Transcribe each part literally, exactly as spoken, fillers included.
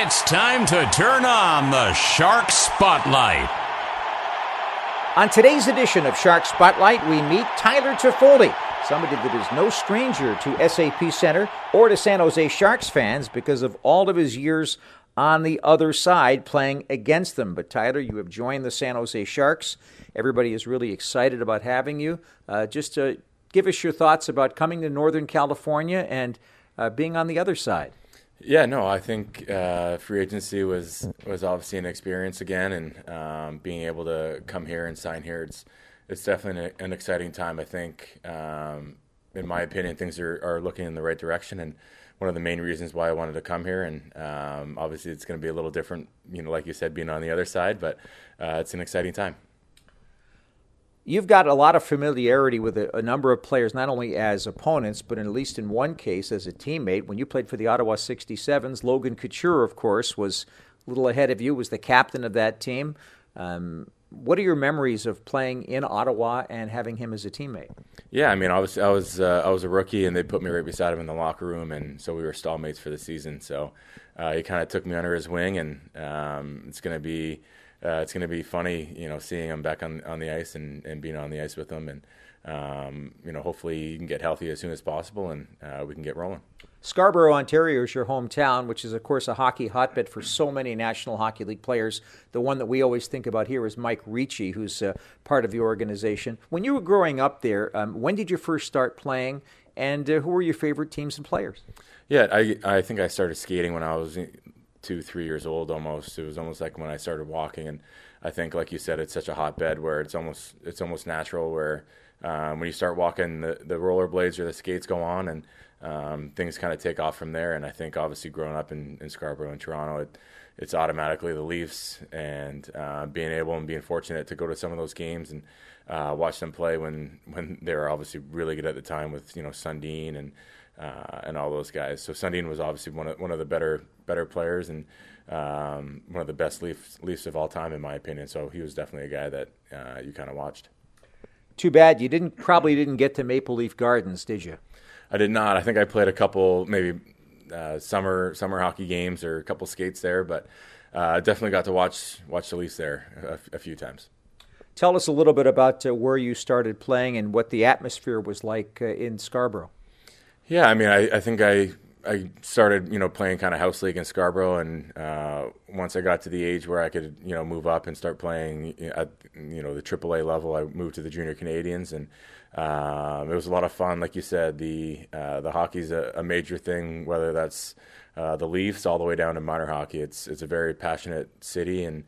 It's time to turn on the Shark Spotlight. On today's edition of Shark Spotlight, we meet Tyler Toffoli, somebody that is no stranger to S A P Center or to San Jose Sharks fans because of all of his years on the other side playing against them. But Tyler, you have joined the San Jose Sharks. Everybody is really excited about having you. Uh, just to give us your thoughts about coming to Northern California and uh, being on the other side. Yeah, no, I think uh, free agency was, was obviously an experience again, and um, being able to come here and sign here, it's it's definitely an, an exciting time. I think, um, in my opinion, things are, are looking in the right direction, and one of the main reasons why I wanted to come here. And um, obviously, it's going to be a little different, you know, like you said, being on the other side, but uh, it's an exciting time. You've got a lot of familiarity with a, a number of players, not only as opponents, but in, at least in one case as a teammate. When you played for the Ottawa sixty-sevens, Logan Couture, of course, was a little ahead of you, was the captain of that team. Um, what are your memories of playing in Ottawa and having him as a teammate? Yeah, I mean, I was I was uh, I was a rookie, and they put me right beside him in the locker room, and so we were stallmates for the season. So uh, he kind of took me under his wing, and um, it's going to be. Uh, it's going to be funny, you know, seeing him back on on the ice and, and being on the ice with him, and um, you know, hopefully he can get healthy as soon as possible, and uh, we can get rolling. Scarborough, Ontario is your hometown, which is, of course, a hockey hotbed for so many National Hockey League players. The one that we always think about here is Mike Ricci, who's uh, part of the organization. When you were growing up there, um, when did you first start playing, and uh, who were your favorite teams and players? Yeah, I I think I started skating when I was two, three years old almost. It was almost like when I started walking, and I think, like you said, it's such a hotbed where it's almost it's almost natural where um, when you start walking, the, the rollerblades or the skates go on, and um, things kind of take off from there. And I think obviously growing up in, in Scarborough and Toronto, it, it's automatically the Leafs, and uh, being able and being fortunate to go to some of those games and uh, watch them play when, when they were obviously really good at the time with, you know, Sundin and Uh, and all those guys. So Sundin was obviously one of one of the better better players, and um, one of the best Leafs, Leafs of all time, in my opinion. So he was definitely a guy that uh, you kind of watched. Too bad you didn't probably didn't get to Maple Leaf Gardens, did you? I did not. I think I played a couple maybe uh, summer summer hockey games or a couple skates there, but I uh, definitely got to watch watch the Leafs there a, a few times. Tell us a little bit about uh, where you started playing and what the atmosphere was like uh, in Scarborough. Yeah, I mean, I, I think I I started, you know, playing kind of house league in Scarborough, and uh, once I got to the age where I could, you know, move up and start playing at, you know, the triple A level, I moved to the Junior Canadians, and um, it was a lot of fun. Like you said, the uh, the hockey's a, a major thing, whether that's uh, the Leafs all the way down to minor hockey. It's it's a very passionate city, and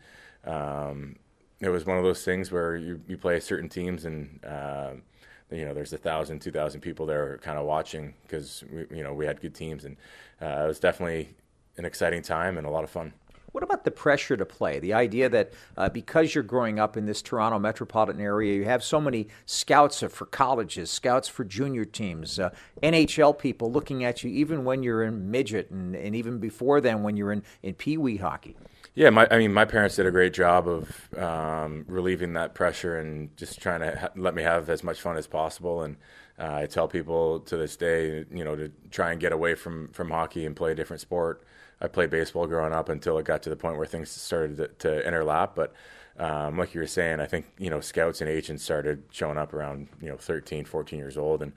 um, it was one of those things where you, you play certain teams, and uh, you know, there's a thousand, two thousand people there kind of watching because, you know, we had good teams, and uh, it was definitely an exciting time and a lot of fun. What about the pressure to play? The idea that uh, because you're growing up in this Toronto metropolitan area, you have so many scouts for colleges, scouts for junior teams, uh, N H L people looking at you even when you're in midget and, and even before then when you're in, in peewee hockey. Yeah, my, I mean, my parents did a great job of um, relieving that pressure and just trying to ha- let me have as much fun as possible. And uh, I tell people to this day, you know, to try and get away from, from hockey and play a different sport. I played baseball growing up until it got to the point where things started to, to interlap. But um, like you were saying, I think, you know, scouts and agents started showing up around, you know, thirteen, fourteen years old. And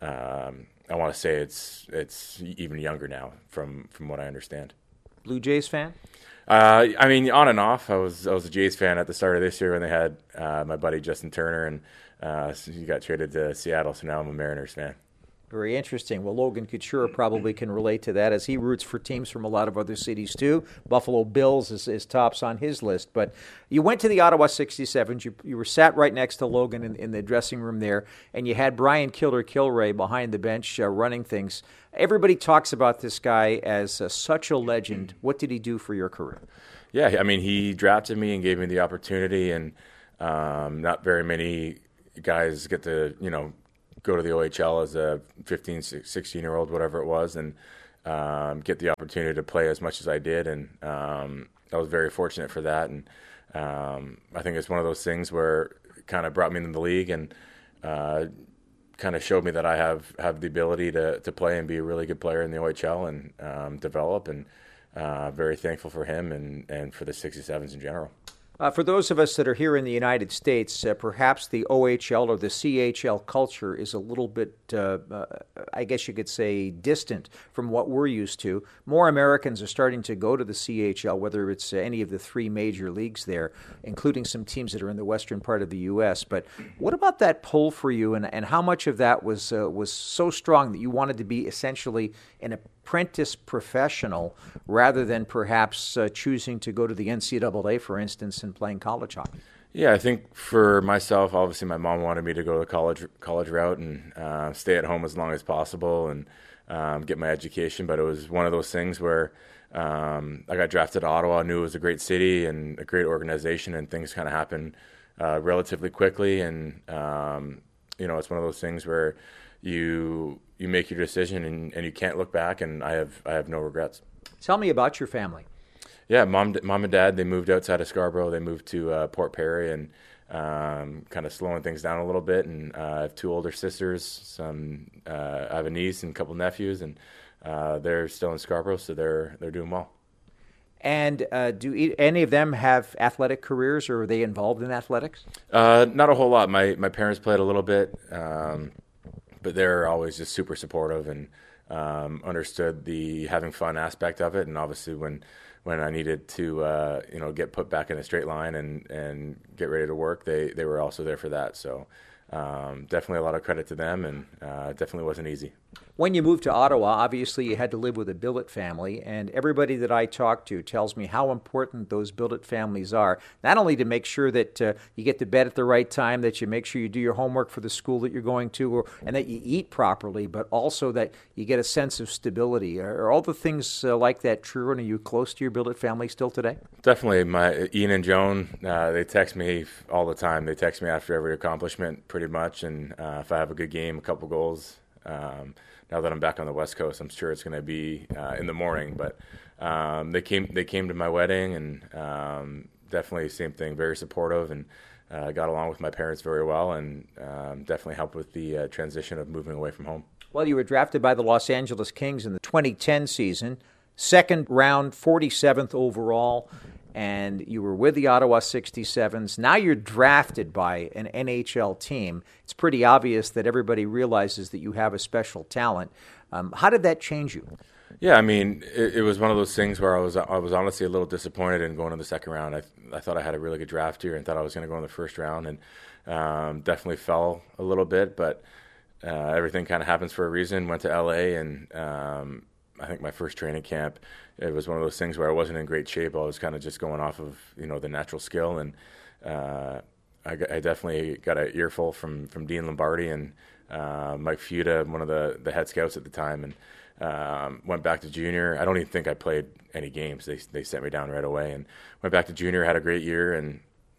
um, I want to say it's it's even younger now from, from what I understand. Blue Jays fan? Uh, I mean, on and off. I was I was a Jays fan at the start of this year when they had uh, my buddy Justin Turner, and uh, so he got traded to Seattle, so now I'm a Mariners fan. Very interesting. Well, Logan Couture probably can relate to that as he roots for teams from a lot of other cities too. Buffalo Bills is, is tops on his list. But you went to the Ottawa sixty-sevens. You, you were sat right next to Logan in, in the dressing room there, and you had Brian Killer Kilray behind the bench uh, running things. Everybody talks about this guy as uh, such a legend. What did he do for your career? Yeah, I mean, he drafted me and gave me the opportunity, and um, not very many guys get to, you know, go to the O H L as a fifteen, sixteen-year-old, whatever it was, and um, get the opportunity to play as much as I did. And um, I was very fortunate for that. And um, I think it's one of those things where it kind of brought me into the league and uh, kind of showed me that I have, have the ability to, to play and be a really good player in the O H L and um, develop. And uh, very thankful for him and, and for the sixty-sevens in general. Uh, for those of us that are here in the United States, uh, perhaps the O H L or the C H L culture is a little bit, uh, uh, I guess you could say, distant from what we're used to. More Americans are starting to go to the C H L, whether it's uh, any of the three major leagues there, including some teams that are in the western part of the U S. But what about that pull for you, and, and how much of that was uh, was so strong that you wanted to be essentially an apprentice professional rather than perhaps uh, choosing to go to the N C double A, for instance, and playing college hockey? Yeah, I think for myself, obviously my mom wanted me to go the college college route and uh, stay at home as long as possible and um, get my education. But it was one of those things where um, I got drafted to Ottawa. I knew it was a great city and a great organization, and things kind of happened uh, relatively quickly. And um, you know, it's one of those things where you you make your decision and, and you can't look back. And I have I have no regrets. Tell me about your family. Yeah, mom, mom and dad, they moved outside of Scarborough. They moved to uh, Port Perry and um, kind of slowing things down a little bit. And uh, I have two older sisters. Some uh, I have a niece and a couple nephews, and uh, they're still in Scarborough, so they're they're doing well. And uh, do e- any of them have athletic careers, or are they involved in athletics? Uh, not a whole lot. My my parents played a little bit, um, but they're always just super supportive and um, understood the having fun aspect of it. And obviously, when when I needed to, uh, you know, get put back in a straight line and, and get ready to work, they, they were also there for that. So um, definitely a lot of credit to them, and uh, it definitely wasn't easy. When you moved to Ottawa, obviously you had to live with a billet family, and everybody that I talk to tells me how important those billet families are, not only to make sure that uh, you get to bed at the right time, that you make sure you do your homework for the school that you're going to, or, and that you eat properly, but also that you get a sense of stability. Are, are all the things uh, like that true, and are you close to your billet family still today? Definitely. My Ian and Joan, uh, they text me all the time. They text me after every accomplishment, pretty much, and uh, if I have a good game, a couple goals. Um, now that I'm back on the West Coast, I'm sure it's going to be uh, in the morning. But um, they came they came to my wedding, and um, definitely same thing, very supportive, and uh, got along with my parents very well, and um, definitely helped with the uh, transition of moving away from home. Well, you were drafted by the Los Angeles Kings in the twenty ten season, second round, forty-seventh overall, and you were with the Ottawa sixty-sevens. Now you're drafted by an N H L team. It's pretty obvious that everybody realizes that you have a special talent. Um, how did that change you? Yeah, I mean, it, it was one of those things where I was I was honestly a little disappointed in going in the second round. I I thought I had a really good draft here and thought I was going to go in the first round, and um, definitely fell a little bit, but uh, everything kind of happens for a reason. Went to L A, and um, I think my first training camp, it was one of those things where I wasn't in great shape. I was kind of just going off of, you know, the natural skill, and uh, I, I definitely got an earful from, from Dean Lombardi and uh, Mike Futa, one of the, the head scouts at the time, and um, went back to junior. I don't even think I played any games. They they sent me down right away, and went back to junior, had a great year, and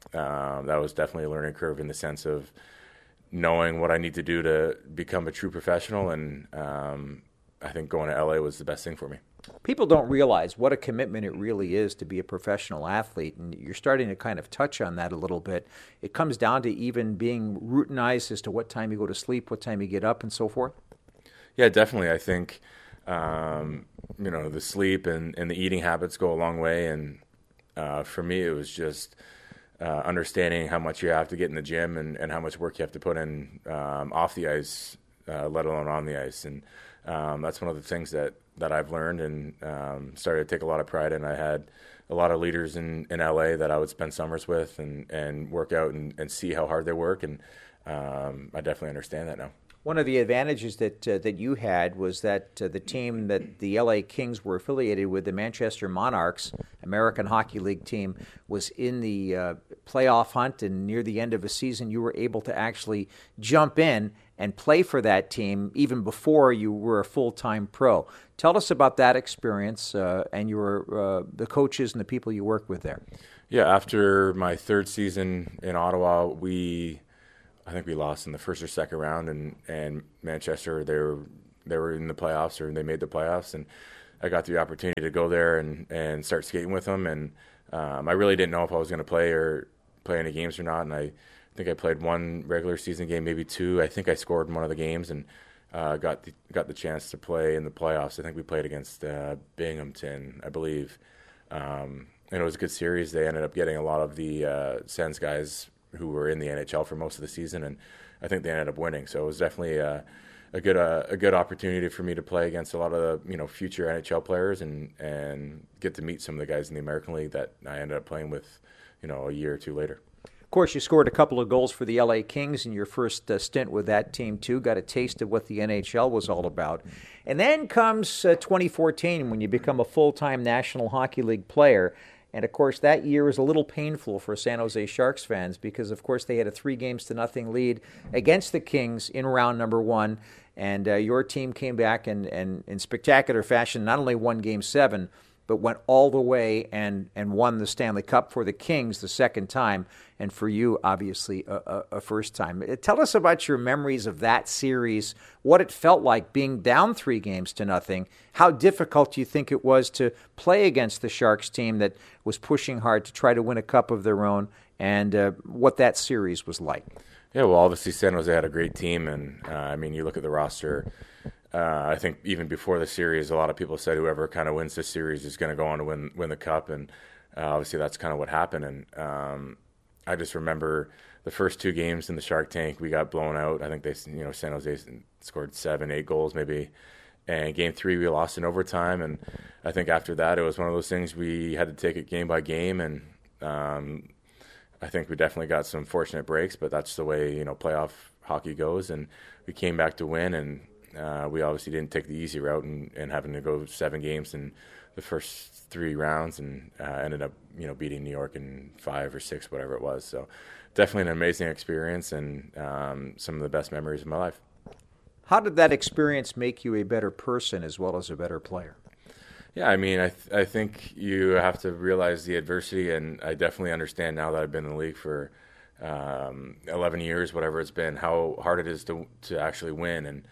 um, that was definitely a learning curve in the sense of knowing what I need to do to become a true professional, and um, I think going to L A was the best thing for me. People don't realize what a commitment it really is to be a professional athlete, and you're starting to kind of touch on that a little bit. It comes down to even being routinized as to what time you go to sleep, what time you get up, and so forth. Yeah, definitely. I think, um, you know, the sleep and, and the eating habits go a long way, and uh, for me it was just uh, understanding how much you have to get in the gym and, and how much work you have to put in um, off the ice, uh, let alone on the ice. And um, that's one of the things that that I've learned and um, started to take a lot of pride in. I had a lot of leaders in, in L A that I would spend summers with and, and work out and, and see how hard they work, and um, I definitely understand that now. One of the advantages that uh, that you had was that uh, the team that the L A Kings were affiliated with, the Manchester Monarchs, American Hockey League team, was in the uh, playoff hunt, and near the end of a season, you were able to actually jump in and play for that team even before you were a full-time pro. Tell us about that experience uh, and your uh, the coaches and the people you worked with there. Yeah, after my third season in Ottawa, we. I think we lost in the first or second round, and, and Manchester, they were they were in the playoffs, or they made the playoffs, and I got the opportunity to go there and, and start skating with them, and um, I really didn't know if I was going to play or play any games or not, and I think I played one regular season game, maybe two. I think I scored in one of the games, and uh, got the, got the chance to play in the playoffs. I think we played against uh, Binghamton, I believe, um, and it was a good series. They ended up getting a lot of the uh, Sens guys who were in the N H L for most of the season, and I think they ended up winning. So it was definitely a, a good uh, a good opportunity for me to play against a lot of the you know future N H L players and and get to meet some of the guys in the American League that I ended up playing with, you know, a year or two later. Of course, you scored a couple of goals for the L A Kings in your first uh, stint with that team, too. Got a taste of what the N H L was all about. And then comes uh, twenty fourteen when you become a full-time National Hockey League player. And, of course, that year was a little painful for San Jose Sharks fans because, of course, they had a three games to nothing lead against the Kings in round number one. And uh, your team came back and, and in spectacular fashion, not only won Game seven, but went all the way and, and won the Stanley Cup for the Kings the second time, and for you, obviously, a, a, a first time. Tell us about your memories of that series, what it felt like being down three games to nothing, how difficult you think it was to play against the Sharks team that was pushing hard to try to win a cup of their own, and uh, what that series was like. Yeah, well, obviously San Jose had a great team, and uh, I mean, you look at the roster. Uh, I think even before the series, a lot of people said whoever kind of wins this series is going to go on to win win the cup, and uh, obviously that's kind of what happened. And um, I just remember the first two games in the Shark Tank, we got blown out. I think they, you know, San Jose scored seven, eight goals maybe. And game three, we lost in overtime. And I think after that, it was one of those things we had to take it game by game. And um, I think we definitely got some fortunate breaks, but that's the way, you know, playoff hockey goes. And we came back to win, and uh, we obviously didn't take the easy route and, and having to go seven games in the first three rounds, and uh, ended up, you know, beating New York in five or six, whatever it was. So definitely an amazing experience, and um, some of the best memories of my life. How did that experience make you a better person as well as a better player? Yeah, I mean, I th- I think you have to realize the adversity, and I definitely understand now that I've been in the league for um, eleven years, whatever it's been, how hard it is to to actually win. And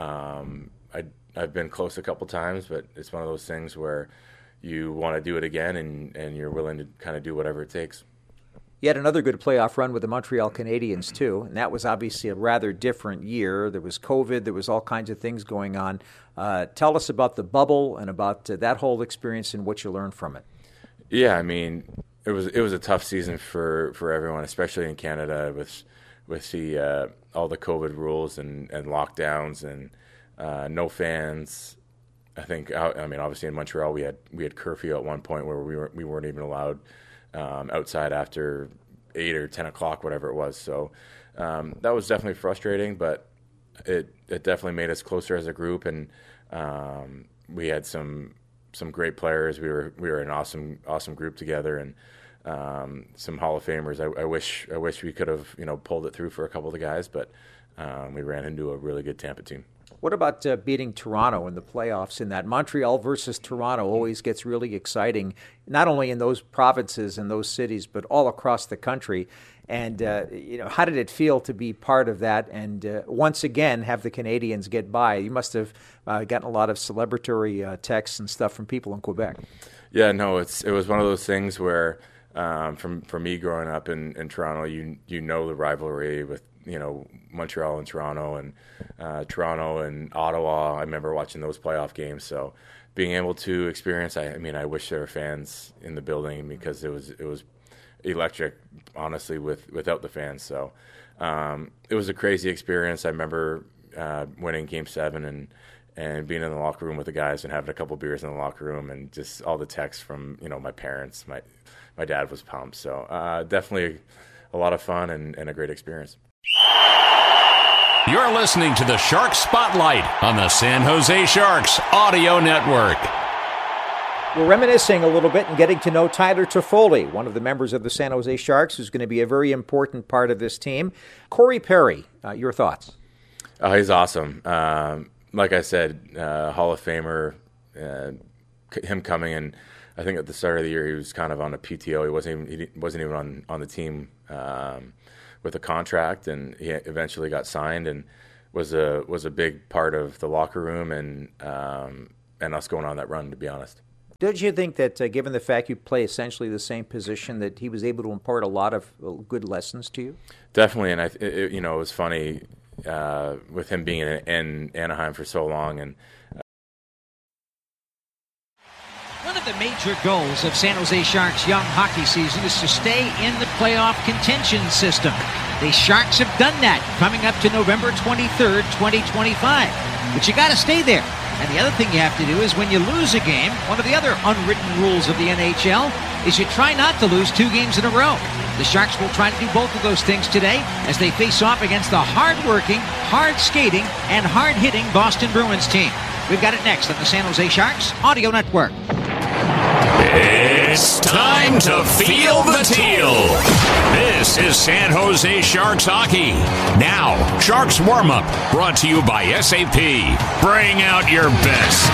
um, I I've been close a couple times, but it's one of those things where you want to do it again, and, and you're willing to kind of do whatever it takes. You had another good playoff run with the Montreal Canadiens, too, and that was obviously a rather different year. There was COVID. There was all kinds of things going on. Uh, tell us about the bubble and about uh, that whole experience and what you learned from it. Yeah, I mean, it was it was a tough season for, for everyone, especially in Canada with with the uh, all the COVID rules and, and lockdowns and uh, no fans. I think I mean obviously in Montreal we had we had curfew at one point where we weren't we weren't even allowed Um, outside after eight or ten o'clock, whatever it was. So um, that was definitely frustrating, but it it definitely made us closer as a group, and um, we had some some great players. We were we were an awesome awesome group together, and um, some Hall of Famers. I, I wish I wish we could have you know pulled it through for a couple of the guys, but um, we ran into a really good Tampa team. What about uh, beating Toronto in the playoffs in that? Montreal versus Toronto always gets really exciting, not only in those provinces and those cities, but all across the country. And, uh, you know, how did it feel to be part of that and uh, once again have the Canadians get by? You must have uh, gotten a lot of celebratory uh, texts and stuff from people in Quebec. Yeah, no, it's it was one of those things where um, from for me growing up in, in Toronto, you you know the rivalry with, you know, Montreal and Toronto, and uh, Toronto and Ottawa. I remember watching those playoff games. So being able to experience, I, I mean, I wish there were fans in the building because it was it was electric, honestly, with without the fans. So um, it was a crazy experience. I remember uh, winning Game Seven and and being in the locker room with the guys and having a couple beers in the locker room, and just all the texts from you know my parents. My my dad was pumped. So uh, definitely a lot of fun and, and a great experience. You're listening to the Shark Spotlight on the San Jose Sharks Audio Network. We're reminiscing a little bit and getting to know Tyler Toffoli, one of the members of the San Jose Sharks, who's going to be a very important part of this team. Corey Perry, uh, your thoughts? Oh, he's awesome. Um, like I said, uh, Hall of Famer, uh, him coming in, I think at the start of the year he was kind of on a P T O. He wasn't even, he wasn't even on, on the team um, with a contract, and he eventually got signed and was a was a big part of the locker room and um, and us going on that run, to be honest. Don't you think that, uh, given the fact you play essentially the same position, that he was able to impart a lot of uh, good lessons to you? Definitely, and I, it, you know, it was funny. uh, with him being in, in Anaheim for so long. And one of the major goals of San Jose Sharks' young hockey season is to stay in the playoff contention system. The Sharks have done that coming up to November twenty-third, twenty twenty-five. But you got to stay there. And the other thing you have to do is when you lose a game, one of the other unwritten rules of the N H L is you try not to lose two games in a row. The Sharks will try to do both of those things today as they face off against the hard-working, hard-skating, and hard-hitting Boston Bruins team. We've got it next on the San Jose Sharks Audio Network. It's time to feel the teal. This is San Jose Sharks hockey. Now, Sharks warm-up brought to you by S A P. Bring out your best.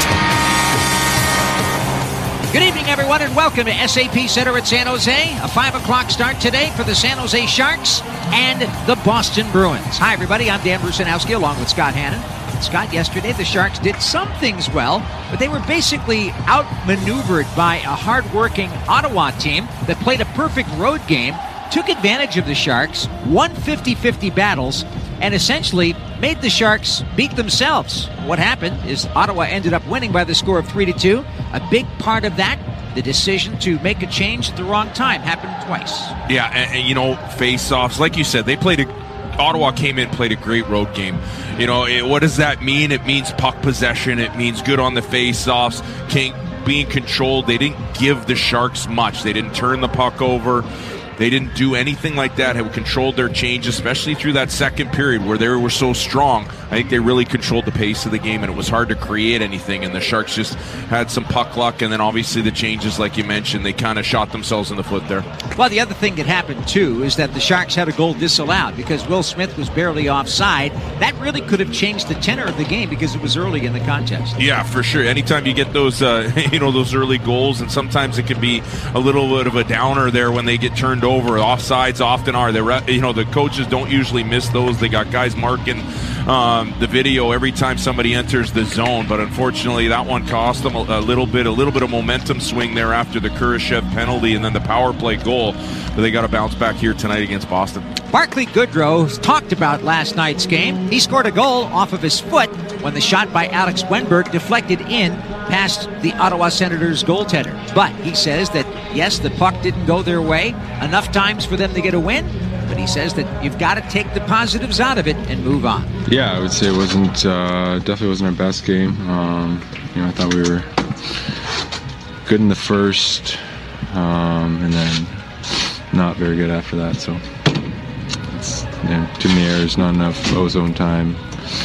Good evening, everyone, and welcome to S A P Center at San Jose. A five o'clock start today for the San Jose Sharks and the Boston Bruins. Hi, everybody. I'm Dan Brusinowski along with Scott Hannon. Scott, yesterday the Sharks did some things well, but they were basically outmaneuvered by a hard-working Ottawa team that played a perfect road game, took advantage of the Sharks, won fifty-fifty battles, and essentially made the Sharks beat themselves. What happened is Ottawa ended up winning by the score of three to two. A big part of that, the decision to make a change at the wrong time, happened twice. Yeah, and, and you know, face-offs, like you said, they played a Ottawa came in, played a great road game. You know, it, what does that mean? It means puck possession. It means good on the face-offs, being controlled. They didn't give the Sharks much. They didn't turn the puck over. They didn't do anything like that. Have controlled their change, especially through that second period where they were so strong. I think they really controlled the pace of the game, and it was hard to create anything. And the Sharks just had some puck luck, and then obviously the changes, like you mentioned, they kind of shot themselves in the foot there. Well, the other thing that happened, too, is that the Sharks had a goal disallowed because Will Smith was barely offside. That really could have changed the tenor of the game because it was early in the contest. Yeah, for sure. Anytime you get those, uh, you know, those early goals, and sometimes it can be a little bit of a downer there when they get turned over. Offsides often are. They, you know, the coaches don't usually miss those. They got guys marking um, the video every time somebody enters the zone. But unfortunately, that one cost them a, a little bit, a little bit of momentum swing there after the Kurashev penalty and then the power play goal. But they got to bounce back here tonight against Boston. Barclay Goodrow talked about last night's game. He scored a goal off of his foot when the shot by Alex Wenberg deflected in past the Ottawa Senators goaltender. But he says that, yes, the puck didn't go their way enough times for them to get a win, but he says that you've got to take the positives out of it and move on. Yeah, I would say it wasn't, uh, definitely wasn't our best game. Um, you know, I thought we were good in the first, um, and then not very good after that, so it's, you know, too many errors, not enough ozone time.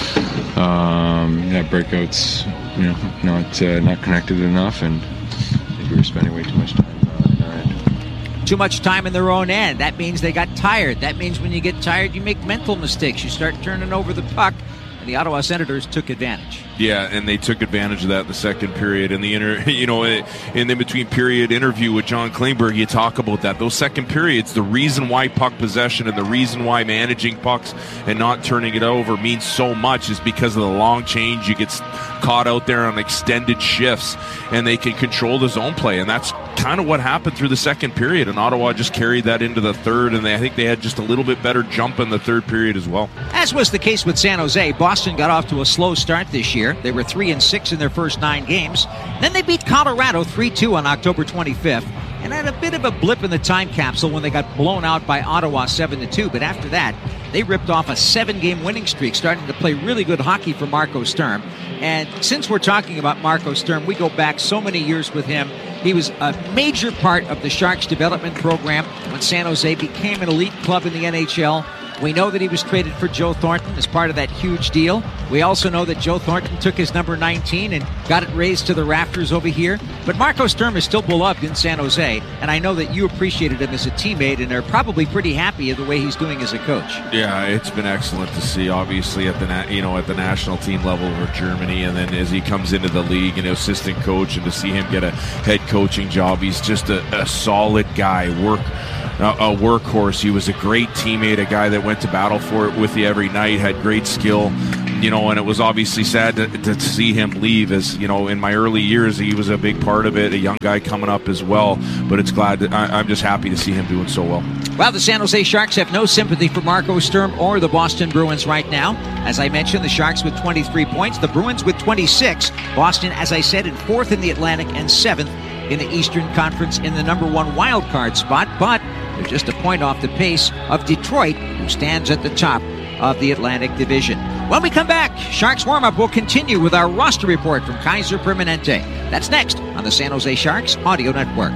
Um, yeah, breakouts, you know, not uh, not connected enough, and I think we were spending way too much time uh, in our end. Too much time in their own end. That means they got tired. That means when you get tired, you make mental mistakes. You start turning over the puck, and the Ottawa Senators took advantage. Yeah, and they took advantage of that in the second period. And the inter, you know, in the between period interview with John Klingberg, you talk about that. Those second periods, the reason why puck possession and the reason why managing pucks and not turning it over means so much is because of the long change. You get caught out there on extended shifts, and they can control the zone play. And that's kind of what happened through the second period. And Ottawa just carried that into the third, and they, I think they had just a little bit better jump in the third period as well. As was the case with San Jose, Boston got off to a slow start this year. They were three and six in their first nine games. Then they beat Colorado three two on October twenty-fifth and had a bit of a blip in the time capsule when they got blown out by Ottawa seven to two. But after that, they ripped off a seven-game winning streak, starting to play really good hockey for Marco Sturm. And since we're talking about Marco Sturm, we go back so many years with him. He was a major part of the Sharks development program when San Jose became an elite club in the N H L. We know that he was traded for Joe Thornton as part of that huge deal. We also know that Joe Thornton took his number nineteen and got it raised to the rafters over here. But Marco Sturm is still beloved in San Jose, and I know that you appreciated him as a teammate and are probably pretty happy of the way he's doing as a coach. Yeah, it's been excellent to see, obviously, at the na- you know at the national team level for Germany, and then as he comes into the league and assistant coach, and to see him get a head coaching job, he's just a, a solid guy. Work. A workhorse. He was a great teammate, a guy that went to battle for it with you every night, had great skill, Um, you know, and it was obviously sad to, to see him leave. As you know, in my early years, he was a big part of it. A young guy coming up as well. But it's glad that I, I'm just happy to see him doing so well. Well, the San Jose Sharks have no sympathy for Marco Sturm or the Boston Bruins right now. As I mentioned, the Sharks with twenty-three points, the Bruins with twenty-six. Boston, as I said, in fourth in the Atlantic and seventh in the Eastern Conference in the number one wild card spot. But they're just a point off the pace of Detroit, who stands at the top of the Atlantic Division. When we come back, Sharks warm-up will continue with our roster report from Kaiser Permanente. That's next on the San Jose Sharks Audio Network.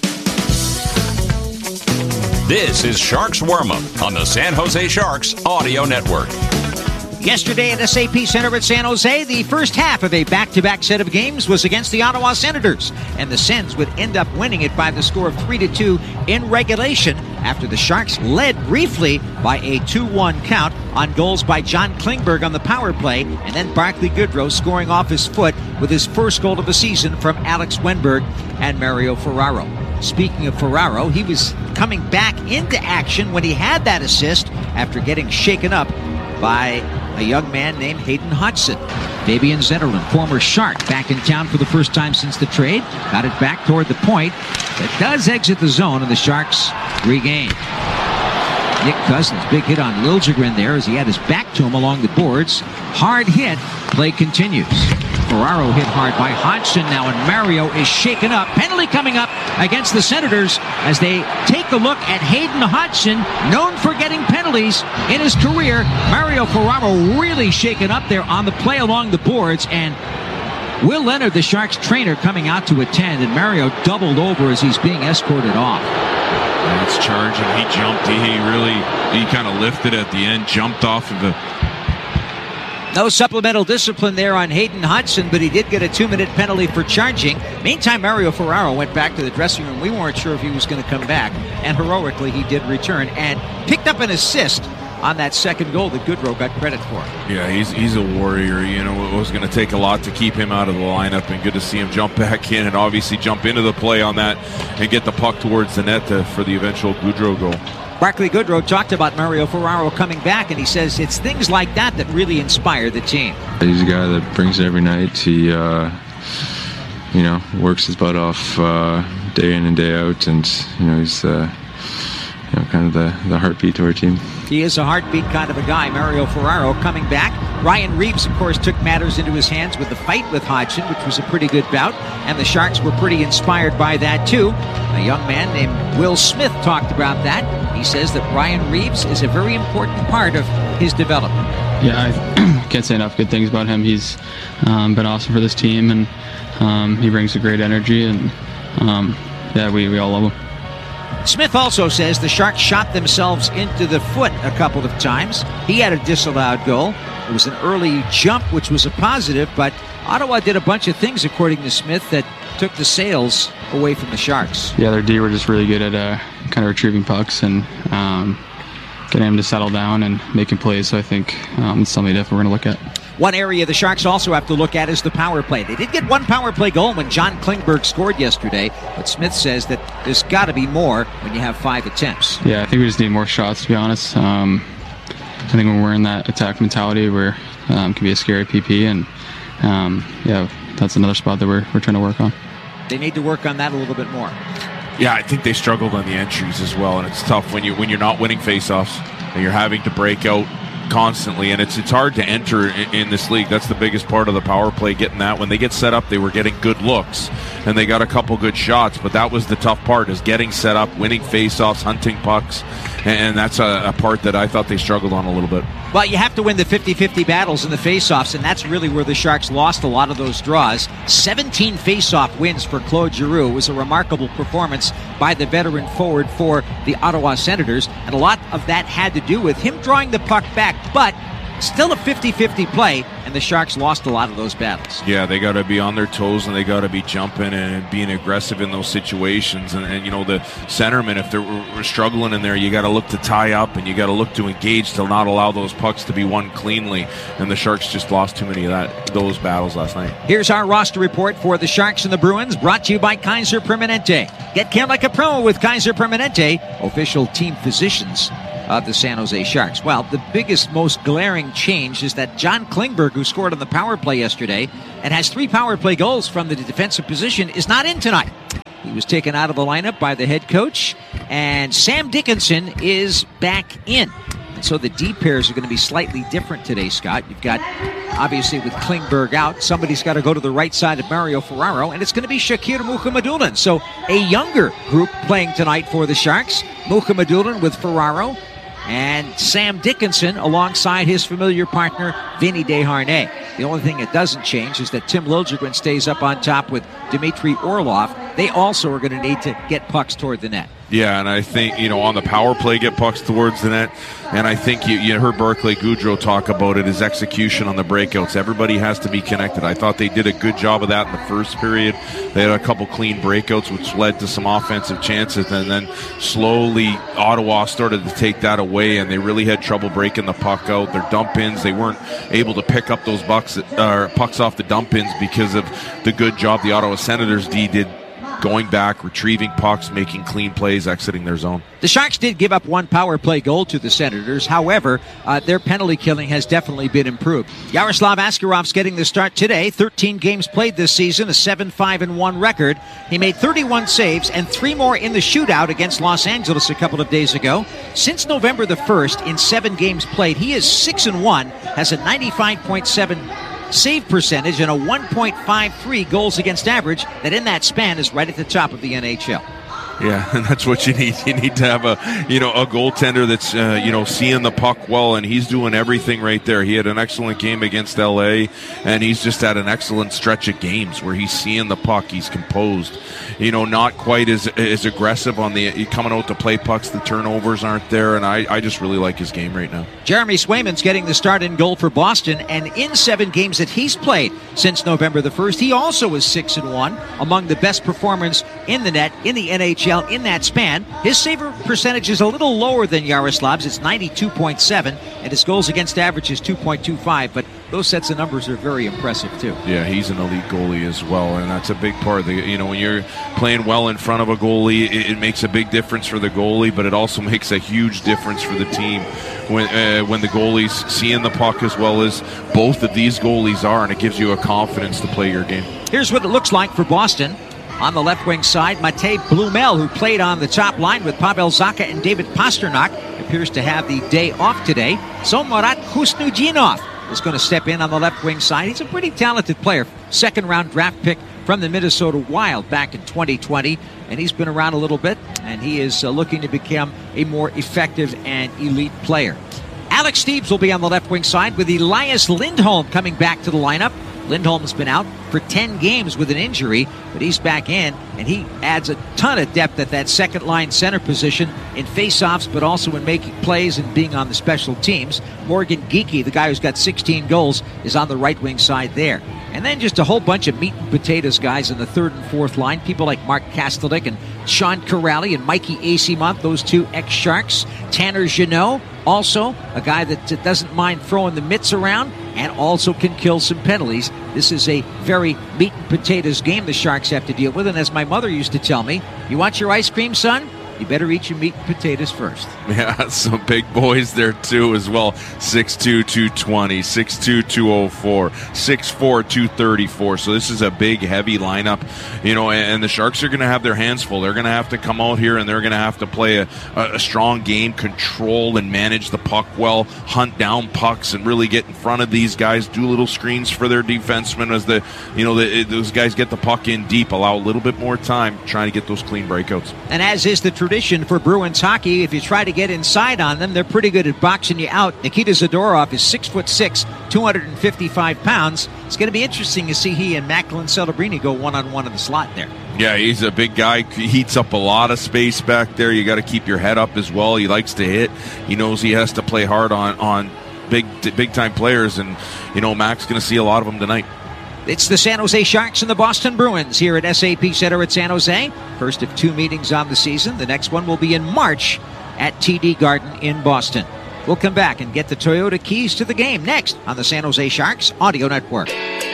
This is Sharks Warm-Up on the San Jose Sharks Audio Network. Yesterday at S A P Center at San Jose, the first half of a back-to-back set of games was against the Ottawa Senators, and the Sens would end up winning it by the score of three to two in regulation after the Sharks led briefly by a two one count on goals by John Klingberg on the power play, and then Barclay Goodrow scoring off his foot with his first goal of the season from Alex Wenberg and Mario Ferraro. Speaking of Ferraro, he was coming back into action when he had that assist after getting shaken up by a young man named Hayden Hodgson. Fabian Zetterlund, former Shark, back in town for the first time since the trade. Got it back toward the point. It does exit the zone, and the Sharks regain. Nick Cousins, big hit on Liljegren there as he had his back to him along the boards. Hard hit. Play continues. Ferraro hit hard by Hodgson now, and Mario is shaken up. Penalty coming up against the Senators as they take a look at Hayden Hodgson, known for getting penalties in his career. Mario Ferraro really shaken up there on the play along the boards, and Will Leonard, the Sharks trainer, coming out to attend, and Mario doubled over as he's being escorted off. That's charging. He jumped. He, he really, he kind of lifted at the end, jumped off of the... No supplemental discipline there on Hayden Hodgson, but he did get a two-minute penalty for charging. Meantime, Mario Ferraro went back to the dressing room. We weren't sure if he was going to come back, and heroically he did return and picked up an assist on that second goal that Goodrow got credit for. Yeah, he's he's a warrior. You know, it was going to take a lot to keep him out of the lineup, and good to see him jump back in and obviously jump into the play on that and get the puck towards the net to, for the eventual Goodrow goal. Barclay Goodrow talked about Mario Ferraro coming back, and he says it's things like that that really inspire the team. He's a guy that brings it every night. He, uh, you know, works his butt off uh, day in and day out, and you know he's uh, you know kind of the, the heartbeat to our team. He is a heartbeat kind of a guy, Mario Ferraro, coming back. Ryan Reeves, of course, took matters into his hands with the fight with Hodgson, which was a pretty good bout, and the Sharks were pretty inspired by that, too. A young man named Will Smith talked about that. He says that Ryan Reeves is a very important part of his development. Yeah, I can't say enough good things about him. He's um, been awesome for this team, and um, he brings a great energy, and um, yeah, we, we all love him. Smith also says the Sharks shot themselves into the foot a couple of times. He had a disallowed goal. It was an early jump, which was a positive, but Ottawa did a bunch of things, according to Smith, that took the sails away from the Sharks. Yeah, their D were just really good at uh, kind of retrieving pucks and um, getting him to settle down and making plays, so I think um, it's something different we're going to look at. One area the Sharks also have to look at is the power play. They did get one power play goal when John Klingberg scored yesterday, but Smith says that there's got to be more when you have five attempts. Yeah, I think we just need more shots, to be honest. Um, I think when we're in that attack mentality, we're um, can be a scary P P, and um, yeah, that's another spot that we're we're trying to work on. They need to work on that a little bit more. Yeah, I think they struggled on the entries as well, and it's tough when you when you're not winning faceoffs and you're having to break out constantly, and it's it's hard to enter in, in this league. That's the biggest part of the power play, getting that. When they get set up, they were getting good looks and they got a couple good shots, but that was the tough part, is getting set up, winning faceoffs, hunting pucks, and, and that's a, a part that I thought they struggled on a little bit. Well, you have to win the fifty-fifty battles in the faceoffs, and that's really where the Sharks lost a lot of those draws. seventeen faceoff wins for Claude Giroux. It was a remarkable performance by the veteran forward for the Ottawa Senators, and a lot of that had to do with him drawing the puck back, but still a fifty-fifty play, and the Sharks lost a lot of those battles. Yeah, they got to be on their toes, and they got to be jumping and being aggressive in those situations. And, and you know, the centermen, if they're struggling in there, you got to look to tie up, and you got to look to engage to not allow those pucks to be won cleanly. And the Sharks just lost too many of that those battles last night. Here's our roster report for the Sharks and the Bruins, brought to you by Kaiser Permanente. Get care like a pro with Kaiser Permanente, official team physicians of the San Jose Sharks. Well, the biggest, most glaring change is that John Klingberg, who scored on the power play yesterday and has three power play goals from the defensive position, is not in tonight. He was taken out of the lineup by the head coach, and Sam Dickinson is back in. And so the D pairs are going to be slightly different today, Scott. You've got, obviously, with Klingberg out, somebody's got to go to the right side of Mario Ferraro, and it's going to be Shakir Mukhamadullin. So a younger group playing tonight for the Sharks. Mukhamadullin with Ferraro, and Sam Dickinson alongside his familiar partner, Vinny Desharnais. The only thing that doesn't change is that Tim Liljegren stays up on top with Dmitry Orlov. They also are going to need to get pucks toward the net. Yeah, and I think, you know, on the power play, get pucks towards the net. And I think you, you heard Barclay Goodrow talk about it, his execution on the breakouts. Everybody has to be connected. I thought they did a good job of that in the first period. They had a couple clean breakouts, which led to some offensive chances. And then slowly Ottawa started to take that away, and they really had trouble breaking the puck out. Their dump-ins, they weren't able to pick up those bucks, uh, pucks off the dump-ins because of the good job the Ottawa Senators D did going back, retrieving pucks, making clean plays, exiting their zone. The Sharks did give up one power play goal to the Senators. However, uh, their penalty killing has definitely been improved. Yaroslav Askarov's getting the start today. thirteen games played this season, a seven five and one record. He made thirty-one saves and three more in the shootout against Los Angeles a couple of days ago. Since November the first, in seven games played, he is six and one, has a ninety-five point seven save percentage and a one point five three goals against average that in that span is right at the top of the N H L. Yeah, and that's what you need. You need to have a, you know, a goaltender that's, uh, you know, seeing the puck well, and he's doing everything right there. He had an excellent game against L A, and he's just had an excellent stretch of games where he's seeing the puck, he's composed, you know, not quite as as aggressive on the coming out to play pucks. The turnovers aren't there, and I, I just really like his game right now. Jeremy Swayman's getting the start in goal for Boston, and in seven games that he's played since November the first, he also is six and one, among the best performers in the net in the N H L in that span. His save percentage is a little lower than Yaroslav's. It's ninety-two point seven, and his goals against average is two point two five, but those sets of numbers are very impressive too. Yeah, he's an elite goalie as well, and that's a big part of the, you know, when you're playing well in front of a goalie, it, it makes a big difference for the goalie, but it also makes a huge difference for the team when uh, when the goalie's seeing the puck as well as both of these goalies are, and it gives you a confidence to play your game. Here's what it looks like for Boston. On the left wing side, Matej Blumel, who played on the top line with Pavel Zacha and David Pasternak, appears to have the day off today. So Marat Khusnutdinov is going to step in on the left wing side. He's a pretty talented player. Second round draft pick from the Minnesota Wild back in twenty twenty. And he's been around a little bit, and he is uh, looking to become a more effective and elite player. Alex Steeves will be on the left wing side with Elias Lindholm coming back to the lineup. Lindholm's been out for ten games with an injury, but he's back in, and he adds a ton of depth at that second-line center position in face-offs, but also in making plays and being on the special teams. Morgan Geekie, the guy who's got sixteen goals, is on the right wing side there. And then just a whole bunch of meat and potatoes guys in the third and fourth line. People like Mark Kastelnik and Sean Corrali and Mikey Acimont, those two ex-Sharks. Tanner Jeannot, also a guy that doesn't mind throwing the mitts around and also can kill some penalties. This is a very meat and potatoes game the Sharks have to deal with. And as my mother used to tell me, you want your ice cream, son? You better eat your meat and potatoes first. Yeah, some big boys there too as well. six two, two twenty, six two, two oh four, six four, two thirty-four. So this is a big, heavy lineup, you know, and, and the Sharks are going to have their hands full. They're going to have to come out here and they're going to have to play a, a, a strong game, control and manage the puck well, hunt down pucks and really get in front of these guys, do little screens for their defensemen as the, you know, the, those guys get the puck in deep, allow a little bit more time trying to get those clean breakouts. And as is the tradition for Bruins hockey, if you try to get inside on them, they're pretty good at boxing you out. Nikita Zadorov is six foot six, two hundred fifty-five pounds. It's going to be interesting to see he and Macklin Celebrini go one-on-one in the slot there. Yeah, he's a big guy. He heats up a lot of space back there. You got to keep your head up as well. He likes to hit. He knows he has to play hard on, on big, big-time players, and, you know, Mac's going to see a lot of them tonight. It's the San Jose Sharks and the Boston Bruins here at S A P Center at San Jose. First of two meetings on the season. The next one will be in March at T D Garden in Boston. We'll come back and get the Toyota keys to the game next on the San Jose Sharks Audio Network.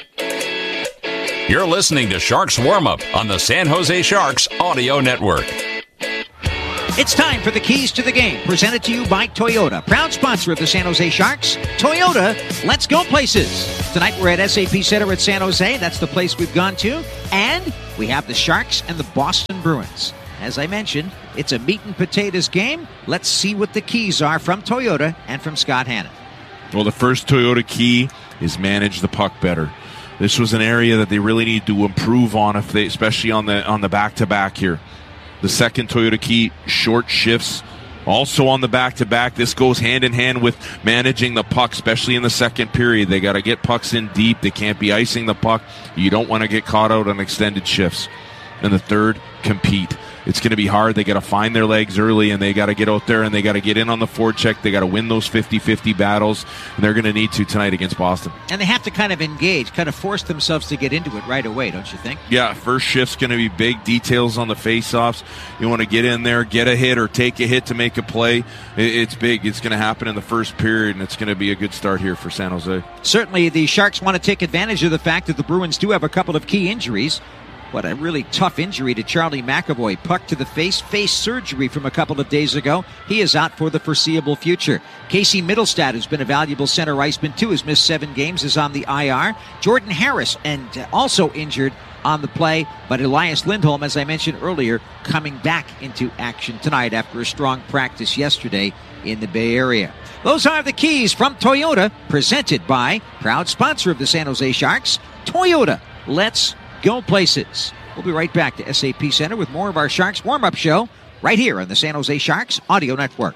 You're listening to Sharks Warm-Up on the San Jose Sharks Audio Network. It's time for the Keys to the Game, presented to you by Toyota, proud sponsor of the San Jose Sharks. Toyota, let's go places. Tonight we're at S A P Center at San Jose. That's the place we've gone to. And we have the Sharks and the Boston Bruins. As I mentioned, it's a meat and potatoes game. Let's see what the keys are from Toyota and from Scott Hannon. Well, the first Toyota key is manage the puck better. This was an area that they really need to improve on, if they, especially on the on the back-to-back here. The second Toyota key, short shifts. Also on the back-to-back, this goes hand-in-hand with managing the puck, especially in the second period. They got to get pucks in deep. They can't be icing the puck. You don't want to get caught out on extended shifts. And the third, compete. It's going to be hard. They got to find their legs early, and they got to get out there, and they got to get in on the forecheck. They got to win those fifty-fifty battles, and they're going to need to tonight against Boston. And they have to kind of engage, kind of force themselves to get into it right away, don't you think? Yeah, first shift's going to be big. Details on the face-offs. You want to get in there, get a hit, or take a hit to make a play. It's big. It's going to happen in the first period, and it's going to be a good start here for San Jose. Certainly, the Sharks want to take advantage of the fact that the Bruins do have a couple of key injuries. What a really tough injury to Charlie McAvoy. Puck to the face, face surgery from a couple of days ago. He is out for the foreseeable future. Casey Middlestad, who's been a valuable center iceman too, has missed seven games, is on the I R. Jordan Harris, and also injured on the play, but Elias Lindholm, as I mentioned earlier, coming back into action tonight after a strong practice yesterday in the Bay Area. Those are the keys from Toyota, presented by proud sponsor of the San Jose Sharks, Toyota. Let's go places. We'll be right back to S A P Center with more of our Sharks warm-up show right here on the San Jose Sharks Audio Network.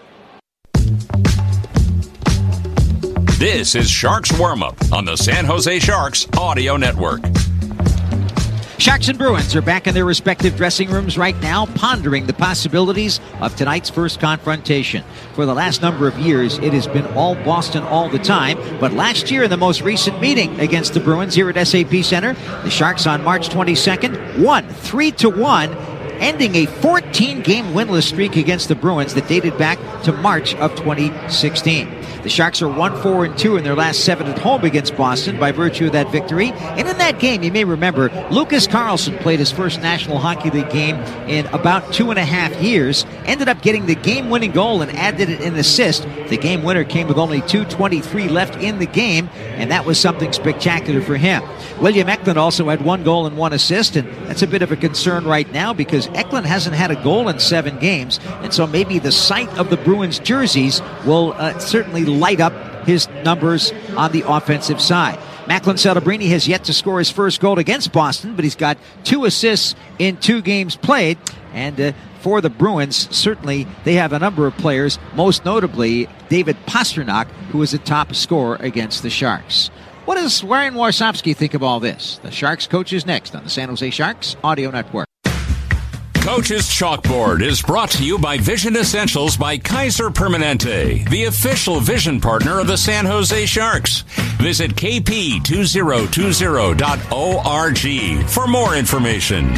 This is Sharks Warm-Up on the San Jose Sharks Audio Network. Sharks and Bruins are back in their respective dressing rooms right now, pondering the possibilities of tonight's first confrontation. For the last number of years, it has been all Boston all the time, but last year in the most recent meeting against the Bruins here at S A P Center, the Sharks on March twenty-second won three to one, ending a fourteen-game winless streak against the Bruins that dated back to March of twenty sixteen. The Sharks are one four and two in their last seven at home against Boston by virtue of that victory. And in that game, you may remember, Lucas Carlson played his first National Hockey League game in about two and a half years, ended up getting the game-winning goal and added it an assist. The game winner came with only two twenty-three left in the game, and that was something spectacular for him. William Eklund also had one goal and one assist, and that's a bit of a concern right now because Eklund hasn't had a goal in seven games, and so maybe the sight of the Bruins jerseys will uh, certainly light up his numbers on the offensive side. Macklin Celebrini has yet to score his first goal against Boston, but he's got two assists in two games played, and uh, for the Bruins, certainly they have a number of players, most notably David Pastrnak, who is a top scorer against the Sharks. What does Ryan Warsofsky think of all this? The Sharks coach is next on the San Jose Sharks Audio Network. Coach's Chalkboard is brought to you by Vision Essentials by Kaiser Permanente, the official vision partner of the San Jose Sharks. Visit k p two thousand twenty dot org for more information.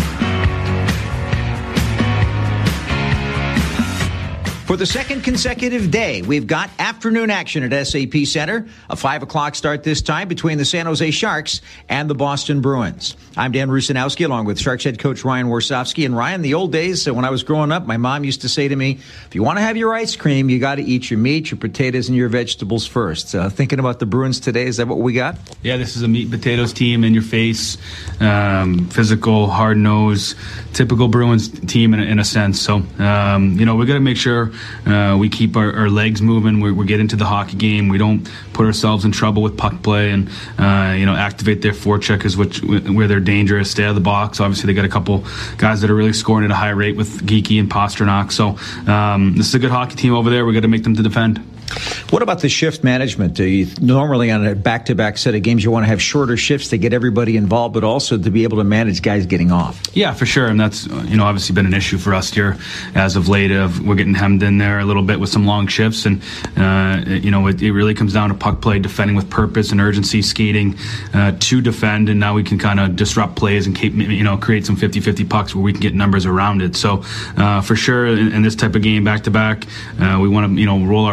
For the second consecutive day, we've got afternoon action at S A P Center. A five o'clock start this time between the San Jose Sharks and the Boston Bruins. I'm Dan Rusanowski along with Sharks head coach Ryan Warsofsky. And Ryan, the old days, so when I was growing up, my mom used to say to me, if you want to have your ice cream, you got to eat your meat, your potatoes, and your vegetables first. Uh, thinking about the Bruins today, is that what we got? Yeah, this is a meat and potatoes team, in your face, um, physical, hard nose, typical Bruins team in a, in a sense. So, um, you know, we got to make sure Uh, we keep our, our legs moving. We, we get into the hockey game. We don't put ourselves in trouble with puck play, and uh, you know, activate their forecheckers, which where they're dangerous. Stay out of the box. Obviously, they got a couple guys that are really scoring at a high rate with Geeky and Pastrnak. So um, this is a good hockey team over there. We got to make them to defend. What about the shift management? Uh, you, normally on a back-to-back set of games, you want to have shorter shifts to get everybody involved, but also to be able to manage guys getting off. Yeah, for sure. And that's, you know, obviously been an issue for us here as of late. Of we're getting hemmed in there a little bit with some long shifts. And, uh, you know, it, it really comes down to puck play, defending with purpose and urgency, skating uh, to defend. And now we can kind of disrupt plays and keep, you know, create some fifty-fifty pucks where we can get numbers around it. So uh, for sure, in, in this type of game, back-to-back, uh, we want to, you know, roll our four lines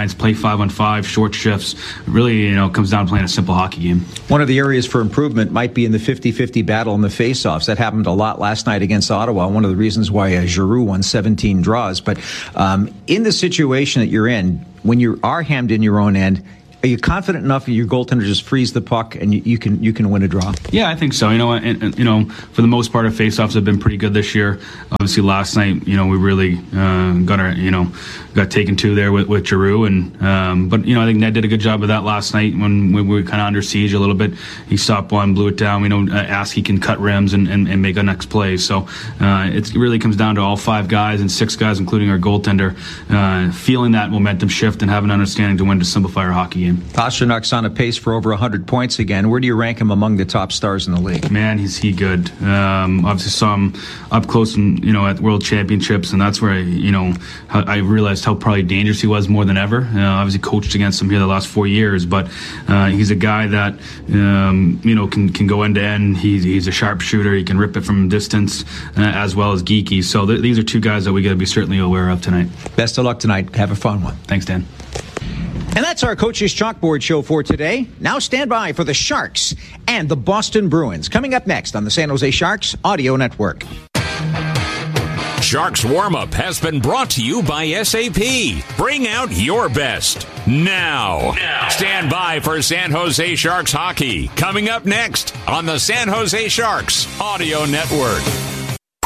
lines, play five on five, short shifts. Really, you know, it comes down to playing a simple hockey game. One of the areas for improvement might be in the fifty-fifty battle in the faceoffs. That happened a lot last night against Ottawa. One of the reasons why uh, Giroux won seventeen draws. But um, in the situation that you're in, when you are hammed in your own end, are you confident enough that your goaltender just frees the puck and you, you can you can win a draw? Yeah, I think so. You know, and, and, you know, for the most part, our faceoffs have been pretty good this year. Obviously, last night, you know, we really uh, got our, you know, got taken to there with, with Giroux, and um, but you know, I think Ned did a good job of that last night when we were kind of under siege a little bit. He stopped one, blew it down. We know uh, Askey can cut rims and, and, and make a next play. So uh, it really comes down to all five guys and six guys, including our goaltender, uh, feeling that momentum shift and having an understanding to when to simplify our hockey game. Pasternak's on a pace for over one hundred points again. Where do you rank him among the top stars in the league? Man, he's he good. Um, obviously saw him up close, and you know, at World Championships, and that's where I, you know, I realized how probably dangerous he was more than ever. Uh, obviously coached against him here the last four years, but uh, he's a guy that um, you know can can go end to end. He's he's a sharpshooter. He can rip it from distance uh, as well as geeky. So th- these are two guys that we got to be certainly aware of tonight. Best of luck tonight. Have a fun one. Thanks, Dan. And that's our Coach's Chalkboard show for today. Now stand by for the Sharks and the Boston Bruins. Coming up next on the San Jose Sharks Audio Network. Sharks Warm-Up has been brought to you by S A P. Bring out your best now. now. Stand by for San Jose Sharks hockey. Coming up next on the San Jose Sharks Audio Network.